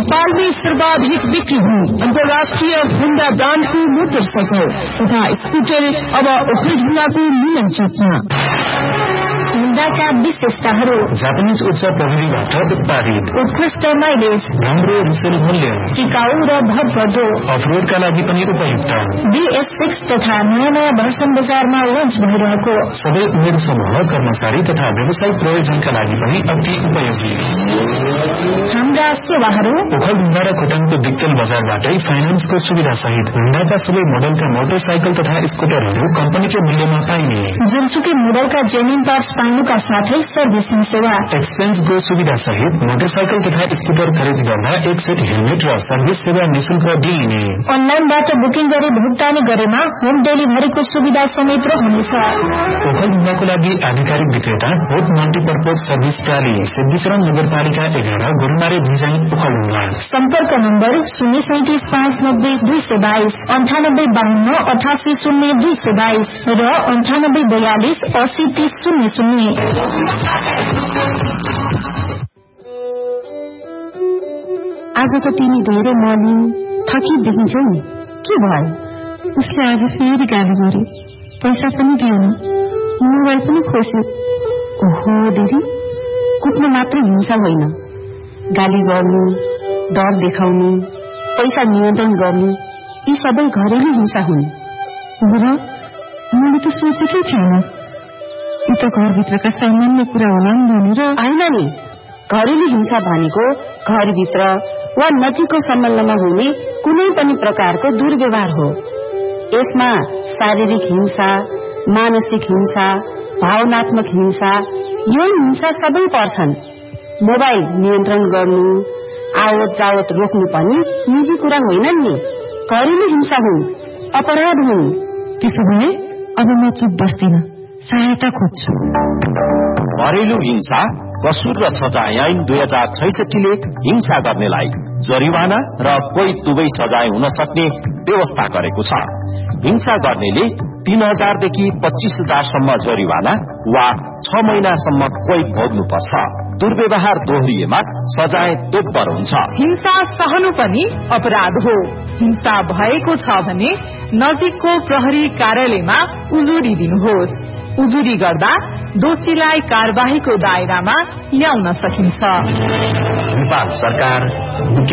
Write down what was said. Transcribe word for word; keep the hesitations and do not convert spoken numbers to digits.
नेपालमै सर्वाधिक बिक्री हुने अन्तर्राष्ट्रिय होन्डा ब्रान्डको मोटरसाइकल तथा स्कुटर अब ओखलढुङ्गाको मिलन चौकमा। होन्डाका विशेषताहरू: जापानिज उच्च प्रविधिबाट उत्पादित, उत्कृष्ट माइलेज, राम्रो रिसेल मूल्य, टिकाउ र भरपर्दो, अफरोडका लागि पनि उपयुक्त। बीएस सिक्स तथा नयाँ नयाँ भर्सन बजारमा लन्च भइरहेको। सबै उमेर समूह, कर्मचारी तथा व्यावसायिक प्रयोजनका लागि पनि अति उपयोगी। हाम्रा सेवाहरू: ओखलढुङ्गा र खोटाङको दिक्तेल बजारबाटै फाइनान्सको सुविधा सहित होन्डाका सबै मोडलका मोटरसाइकल तथा स्कुटरहरू कम्पनीकै मूल्यमा पाइने। जुनसुकै मोडलका जेन्युन पार्ट्स पाउनुका साथै सर्भिसिङ सेवा, एक्सचेन्जको सुविधा सहित मोटरसाइकल तथा स्कुटर खरिद गर्दा एक सेट हेलमेट र सर्भिस सेवा निशुल्क दिइने। अनलाइनबाट बुकिङ गरी भुक्तानी गरेमा होम डेलिभरीको सुविधा समेत रहनेछ। ओखलढुङ्गाको लागि आधिकारिक विक्रेता होप मल्टिपर्पज सर्भिस प्राली, सिद्धिचरण नगरपालिका एघार, गोरुमारे भिजन, ओखलढुङ्गा। सम्पर्क नम्बर शून्य सैतिस पाँच नब्बे दुई सय बाइस, अन्ठानब्बे बाहन्न अठासी शून्य दुई सय बाइस र अन्ठानब्बे बयालिस असी तीस शून्य शून्य। आज त तिमी धेरै मलिन थकित देखिन्छौ नि, के भयो? उसले आज फेरि गाली गरे, पैसा पनि दिएन, मोबाइल पनि खोस्यो। ओहो दिदी, कुट्न मात्र हिंसा होइन, गाली गर्नु, डर देखाउनु, पैसा नियन्त्रण गर्नु, यी सबै घरेलु हिंसा हुन्। र मैले त सोचेकै थिएन, यी त घरभित्रका सामान्य कुरा होला नि भनेर। होइन नि, घरेलु हिंसा भनेको घरभित्र वा नजिकको सम्बन्धमा हुने कुनै पनि प्रकारको दुर्व्यवहार हो। यसमा शारीरिक हिंसा, मानसिक हिंसा, भावनात्मक हिंसा, यौन हिंसा सबै पर्छन्। मोबाइल नियन्त्रण गर्नु, आवत जावत रोक्नु पनि निजी कुरा होइनन् नि, घरेलु हिंसा हुन्, अपराध हुन्। त्यसो भए अब म चुप बस्दिन, सहायता खोज्छु। घरेलु हिंसा कसुर र सजाय ऐन दुई हजार छैसठीले हिंसा गर्नेलाई जरिवाना र कोही दुवै सजाय हुन सक्ने व्यवस्था गरेको छ। हिंसा गर्नेले तीन हजारदेखि पच्चीस हजारसम्म जरिवाना वा छ महिनासम्म कोही भोग्नुपर्छ। दुर्व्यवहार दोहोरिएमा सजाय दोब्बर हुन्छ। हिंसा सहनु पनि अपराध हो। हिंसा भएको छ भने नजिकको प्रहरी कार्यालयमा उजुरी दिनुहोस्। उजुरी गर्दा दोषीलाई कार्यवाहीको दायरामा ल्याउन सकिन्छ। नेपाल सरकार